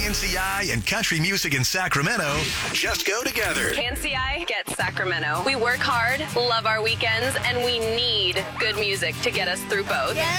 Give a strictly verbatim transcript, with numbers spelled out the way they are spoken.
K C I and country music in Sacramento just go together. K C I gets Sacramento. We work hard, love our weekends, and we need good music to get us through both. Yes.